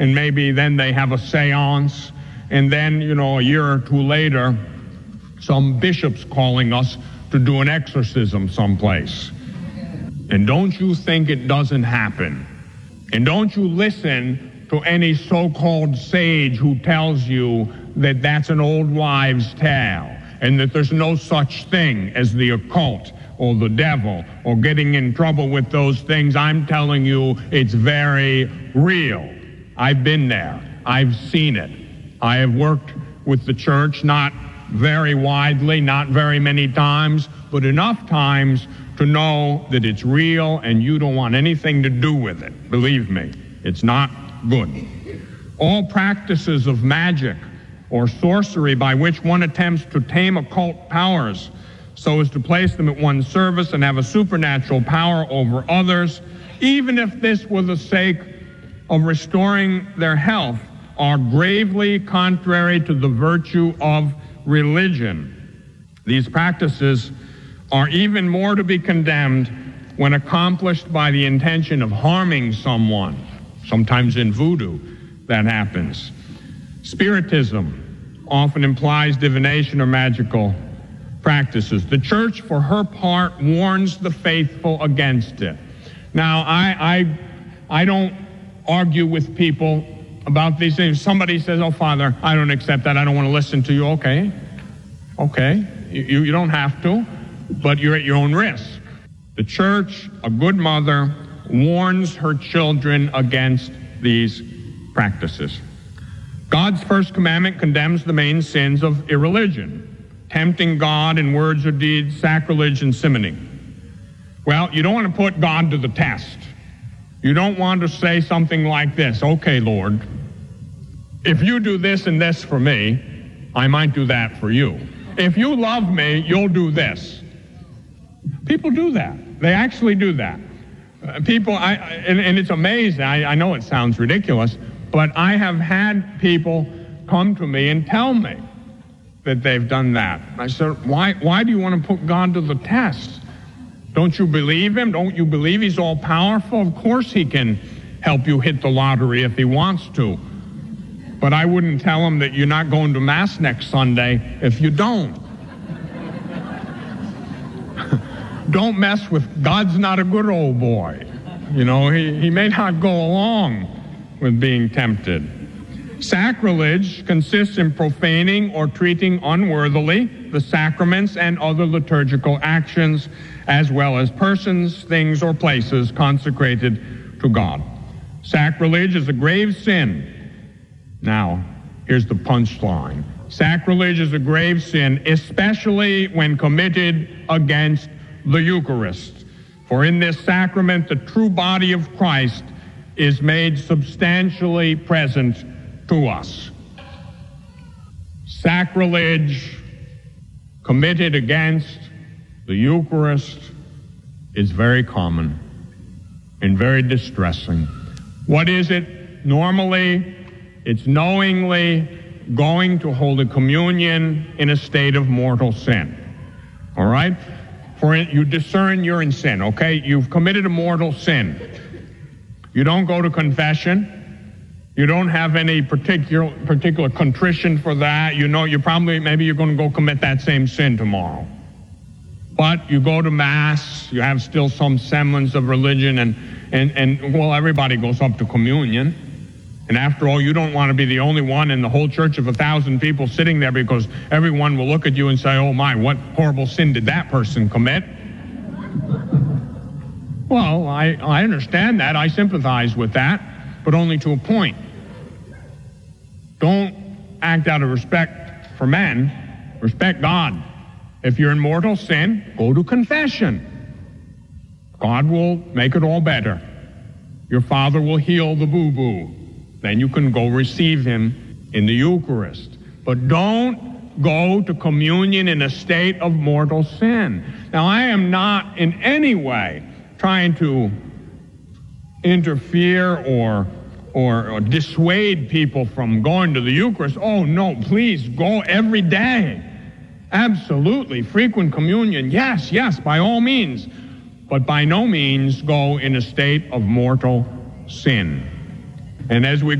and maybe then they have a seance, and then, a year or two later, some bishop's calling us to do an exorcism someplace. And don't you think it doesn't happen? And don't you listen to any so-called sage who tells you that that's an old wives' tale, and that there's no such thing as the occult or the devil or getting in trouble with those things. I'm telling you, it's very real. I've been there. I've seen it. I have worked with the church, not very widely, not very many times, but enough times to know that it's real and you don't want anything to do with it. Believe me, it's not good. All practices of magic or sorcery by which one attempts to tame occult powers so as to place them at one's service and have a supernatural power over others, even if this were the sake of restoring their health, are gravely contrary to the virtue of religion. These practices are even more to be condemned when accomplished by the intention of harming someone. Sometimes in voodoo that happens. Spiritism often implies divination or magical practices. The church, for her part, warns the faithful against it. Now, I don't argue with people about these things. Somebody says, "Oh, Father, I don't accept that. I don't want to listen to you." Okay. You don't have to, but you're at your own risk. The church, a good mother, warns her children against these practices. God's first commandment condemns the main sins of irreligion: tempting God in words or deeds, sacrilege, and simony. Well, you don't want to put God to the test. You don't want to say something like this: "Okay, Lord, if you do this and this for me, I might do that for you. If you love me, you'll do this." People do that. They actually do that. And it's amazing. I know it sounds ridiculous, but I have had people come to me and tell me that they've done that. I said, why do you want to put God to the test? Don't you believe him? Don't you believe he's all powerful? Of course he can help you hit the lottery if he wants to. But I wouldn't tell him that you're not going to Mass next Sunday if you don't. Don't mess with, God's not a good old boy. He may not go along with being tempted. Sacrilege consists in profaning or treating unworthily the sacraments and other liturgical actions, as well as persons, things, or places consecrated to God. Sacrilege is a grave sin. Now, here's the punchline. Sacrilege is a grave sin, especially when committed against the Eucharist. For in this sacrament, the true body of Christ is made substantially present to us. Sacrilege committed against the Eucharist is very common and very distressing. What is it? Normally, it's knowingly going to Holy Communion in a state of mortal sin. All right? For you discern you're in sin, okay? You've committed a mortal sin. You don't go to confession. You don't have any particular contrition for that. Maybe you're going to go commit that same sin tomorrow. But you go to Mass, you have still some semblance of religion, and everybody goes up to communion. And after all, you don't want to be the only one in the whole church of 1,000 people sitting there, because everyone will look at you and say, "Oh my, what horrible sin did that person commit?" Well, I understand that. I sympathize with that, but only to a point. Don't act out of respect for men. Respect God. If you're in mortal sin, go to confession. God will make it all better. Your Father will heal the boo-boo. Then you can go receive him in the Eucharist. But don't go to communion in a state of mortal sin. Now, I am not in any way trying to interfere or dissuade people from going to the Eucharist. Oh, no, please go every day. Absolutely. Frequent communion, yes, by all means. But by no means go in a state of mortal sin. And as we